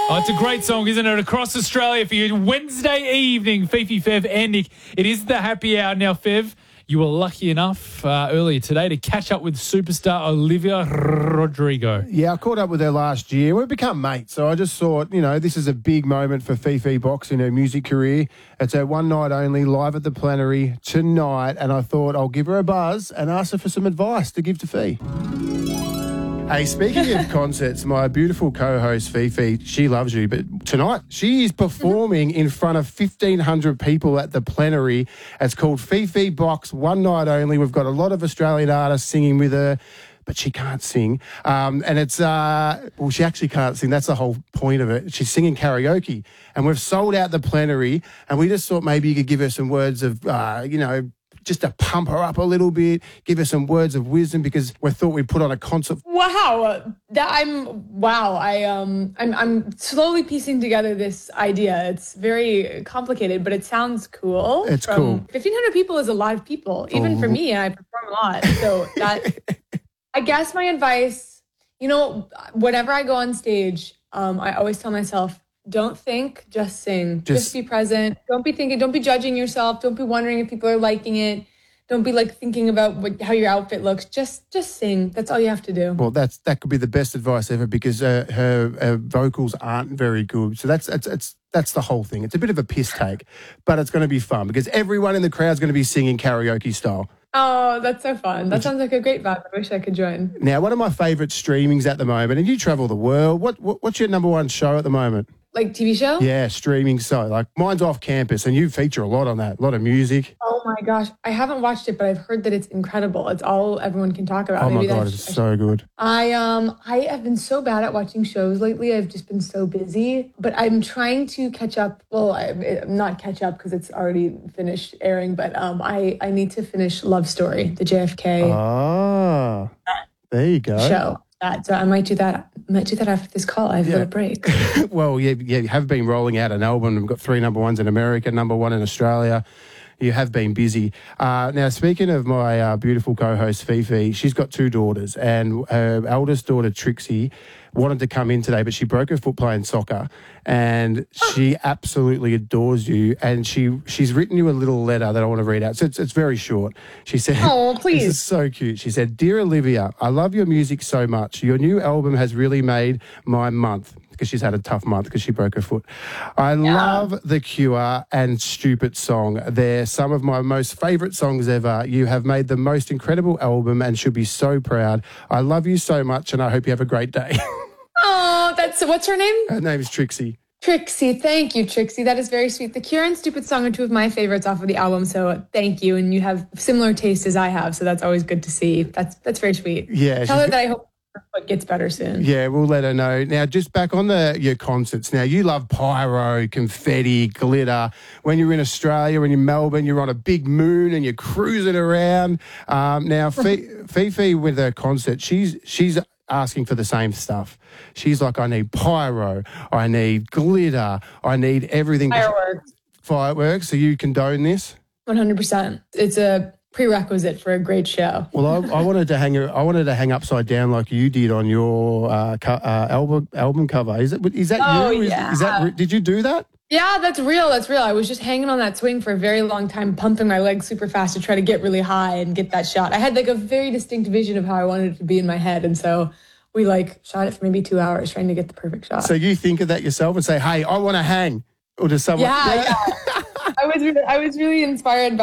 Oh, it's a great song, isn't it? Across Australia for you. Wednesday evening, Fifi, Fev and Nick. It is the happy hour now, Fev. You were lucky enough earlier today to catch up with superstar Olivia Rodrigo. Yeah, I caught up with her last year. We've become mates, so I just thought, this is a big moment for Fifi Box in her music career. It's her one night only, live at the Plenary tonight, and I thought I'll give her a buzz and ask her for some advice to give to Fee. Hey, speaking of concerts, my beautiful co-host Fifi, she loves you, but tonight she is performing in front of 1,500 people at the Plenary. It's called Fifi Box, one night only. We've got a lot of Australian artists singing with her, but she can't sing. And it's, she actually can't sing. That's the whole point of it. She's singing karaoke. And we've sold out the Plenary, and we just thought maybe you could give her some words of, just to pump her up a little bit, give her some words of wisdom, because we thought we'd put on a concert. Wow. I'm slowly piecing together this idea. It's very complicated, but it sounds cool. It's cool. 1,500 people is a lot of people, even for me, and I perform a lot. So that, I guess my advice, whenever I go on stage, I always tell myself, don't think, just sing. Just be present. Don't be thinking, don't be judging yourself. Don't be wondering if people are liking it. Don't be thinking about how your outfit looks. Just sing. That's all you have to do. Well, that could be the best advice ever, because her vocals aren't very good. So that's the whole thing. It's a bit of a piss take, but it's going to be fun because everyone in the crowd's going to be singing karaoke style. Oh, that's so fun. That sounds like a great vibe. I wish I could join. Now, one of my favourite streamings at the moment, and you travel the world, what's your number one show at the moment? Like TV show? Yeah, streaming. So, mine's Off Campus, and you feature a lot on that, a lot of music. Oh my gosh. I haven't watched it, but I've heard that it's incredible. It's all everyone can talk about. Oh my God, it's so good. I have been so bad at watching shows lately. I've just been so busy, but I'm trying to catch up. Well, I'm not catch up because it's already finished airing, but I need to finish Love Story, the JFK there you go. show. So I might do that. After this call. I have a little break. Well, you have been rolling out an album. We've got 3 number ones in America, number 1 in Australia. You have been busy. Now, speaking of my beautiful co-host, Fifi, she's got 2 daughters, and her eldest daughter, Trixie, wanted to come in today, but she broke her foot playing soccer, and she absolutely adores you, and she's written you a little letter that I want to read out. So it's very short. She said, "Oh, please." This is so cute. She said, "Dear Olivia, I love your music so much. Your new album has really made my month." Because she's had a tough month because she broke her foot. I love The Cure and Stupid Song. They're some of my most favourite songs ever. You have made the most incredible album and should be so proud. I love you so much, and I hope you have a great day. Oh, what's her name? Her name is Trixie. Trixie, thank you, Trixie. That is very sweet. The Cure and Stupid Song are 2 of my favorites off of the album, so thank you. And you have similar taste as I have, so that's always good to see. That's very sweet. Yeah. Tell her that I hope her foot gets better soon. Yeah, we'll let her know. Now, just back on your concerts. Now, you love pyro, confetti, glitter. When you're in Australia, when you're in Melbourne, you're on a big moon and you're cruising around. Now, Fifi, with her concert, she's asking for the same stuff. She's like, I need pyro, I need glitter, I need everything. Fireworks. So you condone this? 100%. It's a prerequisite for a great show. Well, I wanted to hang upside down like you did on your album cover. Is that you? Yeah. Did you do that? Yeah, that's real. I was just hanging on that swing for a very long time, pumping my legs super fast to try to get really high and get that shot. I had a very distinct vision of how I wanted it to be in my head, and so we shot it for maybe 2 hours trying to get the perfect shot. So you think of that yourself and say, "Hey, I want to hang," or does someone? Yeah. I was really inspired by